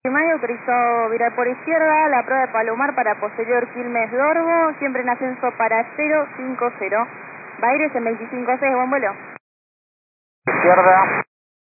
Primario autorizó virar por izquierda, la prueba de Palomar para posterior Quilmes Dorgo, siempre en ascenso para 050. Baires en 25-6, buen vuelo. Izquierda.